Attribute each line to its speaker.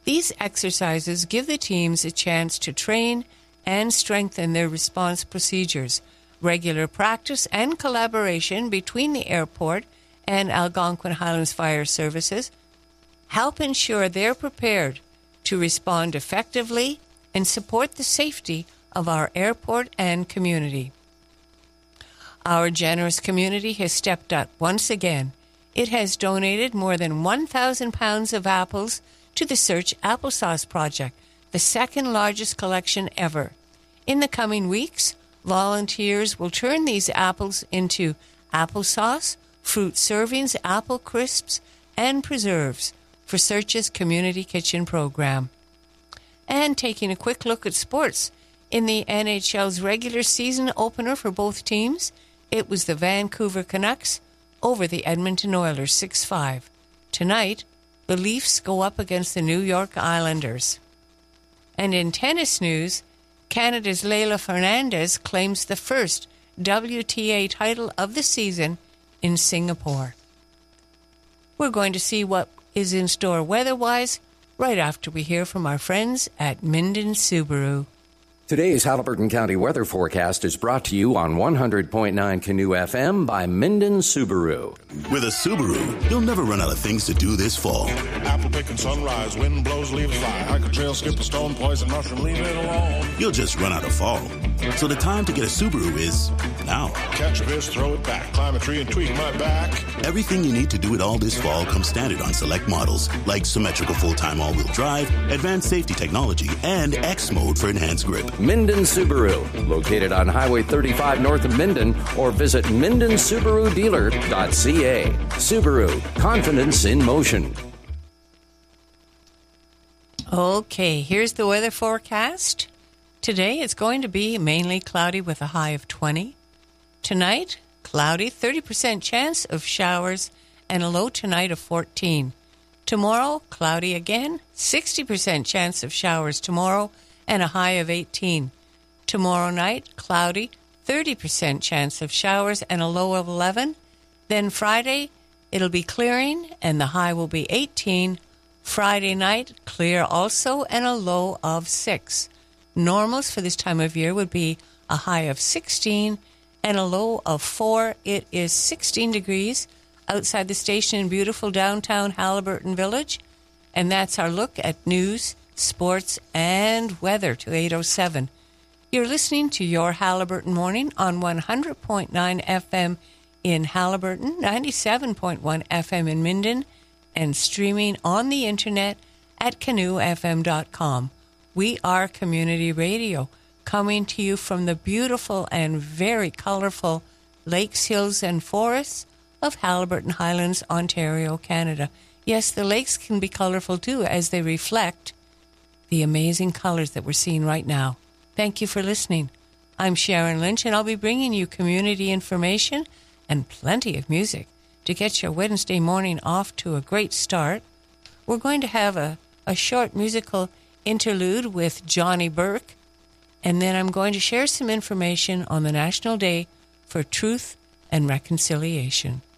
Speaker 1: These exercises give the teams a chance to train and strengthen their response procedures. Regular practice and collaboration between the airport and Algonquin Highlands Fire Services help ensure they're prepared to respond effectively and support the safety of our airport and community. Our generous community has stepped up once again. It has donated more than 1,000 pounds of apples to the Search Applesauce Project, the second largest collection ever. In the coming weeks, volunteers will turn these apples into applesauce, fruit servings, apple crisps, and preserves for Search's Community Kitchen program. And taking a quick look at sports, in the NHL's regular season opener for both teams, it was the Vancouver Canucks over the Edmonton Oilers 6-5. Tonight, the Leafs go up against the New York Islanders. And in tennis news, Canada's Leylah Fernandez claims the first WTA title of the season in Singapore. We're going to see what is in store weather-wise right after we hear from our friends at Minden Subaru.
Speaker 2: Today's Haliburton County weather forecast is brought to you on 100.9 Canoe FM by Minden Subaru.
Speaker 3: With a Subaru, you'll never run out of things to do this fall.
Speaker 4: Apple picking sunrise, wind blows, leaves fly. Hike a trail, skip a stone, poison mushroom, leave it alone.
Speaker 3: You'll just run out of fall. So the time to get a Subaru is now.
Speaker 4: Catch a fish, throw it back, climb a tree and tweak my back.
Speaker 3: Everything you need to do it all this fall comes standard on select models, like symmetrical full-time all-wheel drive, advanced safety technology, and X mode for enhanced grip.
Speaker 2: Minden Subaru, located on Highway 35 north of Minden, or visit MindenSubaruDealer.ca. Subaru, confidence in motion.
Speaker 1: Okay, here's the weather forecast. Today it's going to be mainly cloudy with a high of 20. Tonight, cloudy, 30% chance of showers, and a low tonight of 14. Tomorrow, cloudy again, 60% chance of showers tomorrow, and a high of 18. Tomorrow night, cloudy, 30% chance of showers, and a low of 11. Then Friday, it'll be clearing, and the high will be 18. Friday night, clear also, and a low of 6. Normals for this time of year would be a high of 16 and a low of 4. It is 16 degrees outside the station in beautiful downtown Haliburton Village. And that's our look at news, sports, and weather to 8:07. You're listening to Your Haliburton Morning on 100.9 FM in Haliburton, 97.1 FM in Minden, and streaming on the internet at canoefm.com. We are community radio, coming to you from the beautiful and very colorful lakes, hills, and forests of Haliburton Highlands, Ontario, Canada. Yes, the lakes can be colorful too, as they reflect the amazing colors that we're seeing right now. Thank you for listening. I'm Sharon Lynch, and I'll be bringing you community information and plenty of music to get your Wednesday morning off to a great start. We're going to have a short musical interlude with Johnny Burke, and then I'm going to share some information on the National Day for Truth and Reconciliation.